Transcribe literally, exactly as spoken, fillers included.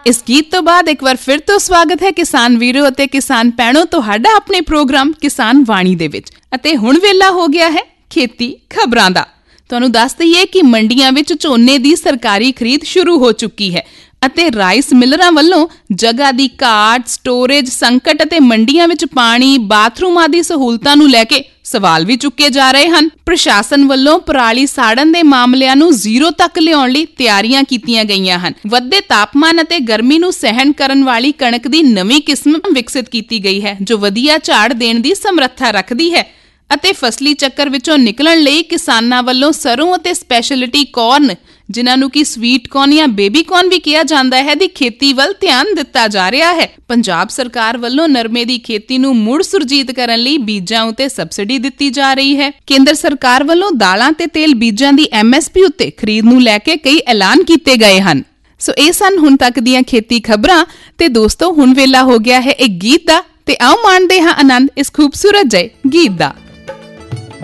इस गीत तो बाद एक बार फिर तो स्वागत है किसान वीरो ਅਤੇ किसान ਭੈਣੋ ਤੁਹਾਡਾ ਆਪਣੇ ਪ੍ਰੋਗਰਾਮ ਕਿਸਾਨ ਬਾਣੀ ਦੇ ਵਿੱਚ। ਅਤੇ ਹੁਣ ਵੇਲਾ ਹੋ ਗਿਆ ਹੈ ਖੇਤੀ ਖਬਰਾਂ ਦਾ। ਤੁਹਾਨੂੰ ਦੱਸ ਦਈਏ ਕਿ ਮੰਡੀਆਂ ਵਿੱਚ ਝੋਨੇ ਦੀ ਸਰਕਾਰੀ ਖਰੀਦ ਸ਼ੁਰੂ ਹੋ ਚੁੱਕੀ ਹੈ ਅਤੇ ਰਾਈਸ ਮਿਲਰਾਂ ਵੱਲੋਂ ਜਗ੍ਹਾ ਦੀ ਘਾਟ, ਸਟੋਰੇਜ ਸੰਕਟ ਅਤੇ ਮੰਡੀਆਂ ਵਿੱਚ ਪਾਣੀ, ਬਾਥਰੂਮ ਆਦਿ ਸਹੂਲਤਾਂ ਨੂੰ ਲੈ ਕੇ ਸਵਾਲ ਵੀ ਚੁੱਕੇ ਜਾ ਰਹੇ ਹਨ। ਪ੍ਰਸ਼ਾਸਨ ਵੱਲੋਂ ਪਰਾਲੀ ਸਾੜਨ ਦੇ ਮਾਮਲਿਆਂ ਨੂੰ ਜ਼ੀਰੋ ਤੱਕ ਲਿਆਉਣ ਲਈ ਤਿਆਰੀਆਂ ਕੀਤੀਆਂ ਗਈਆਂ ਹਨ। ਵੱਧਦੇ ਤਾਪਮਾਨ ਅਤੇ ਗਰਮੀ ਨੂੰ ਸਹਿਣ ਕਰਨ ਵਾਲੀ ਕਣਕ ਦੀ ਨਵੀਂ ਕਿਸਮ ਵਿਕਸਿਤ ਕੀਤੀ ਗਈ ਹੈ ਜੋ ਵਧੀਆ ਝਾੜ ਦੇਣ ਦੀ ਸਮਰੱਥਾ ਰੱਖਦੀ ਹੈ ਅਤੇ ਫਸਲੀ ਚੱਕਰ ਵਿੱਚੋਂ ਨਿਕਲਣ ਲਈ ਕਿਸਾਨਾਂ ਵੱਲੋਂ ਸਰੋਂ ਅਤੇ ਸਪੈਸ਼ਲਿਟੀ ਕੌਰਨ, ਜਿਨ੍ਹਾਂ ਨੂੰ ਕਿ ਸਵੀਟ ਕੌਰਨ ਜਾਂ ਬੇਬੀ ਕੌਰਨ ਵੀ ਕਿਹਾ ਜਾਂਦਾ ਹੈ, ਦੀ ਖੇਤੀ ਵੱਲ ਧਿਆਨ ਦਿੱਤਾ ਜਾ ਰਿਹਾ ਹੈ। ਪੰਜਾਬ ਸਰਕਾਰ ਵੱਲੋਂ ਨਰਮੇ ਦੀ ਖੇਤੀ ਨੂੰ ਮੁੜ ਸੁਰਜੀਤ ਕਰਨ ਲਈ ਬੀਜਾਂ ਉਤੇ ਸਬਸਿਡੀ ਦਿੱਤੀ ਜਾ ਰਹੀ ਹੈ। ਕੇਂਦਰ ਸਰਕਾਰ ਵੱਲੋਂ ਦਾਲਾਂ ਤੇ ਤੇਲ ਬੀਜਾਂ ਦੀ ਐਮ ਐਸ ਪੀ ਉੱਤੇ ਖਰੀਦ ਨੂੰ ਲੈ ਕੇ ਕਈ ਐਲਾਨ ਕੀਤੇ ਗਏ ਹਨ। ਸੋ ਇਹ ਸਨ ਹੁਣ ਤੱਕ ਦੀਆਂ ਖੇਤੀ ਖਬਰਾਂ ਤੇ ਦੋਸਤੋ ਹੁਣ ਵੇਲਾ ਹੋ ਗਿਆ ਹੈ ਇੱਕ ਗੀਤ ਦਾ ਤੇ ਆਓ ਮਾਣਦੇ ਹਾਂ ਆਨੰਦ ਇਸ ਖੂਬਸੂਰਤ ਜਿਹੇ ਗੀਤ ਦਾ।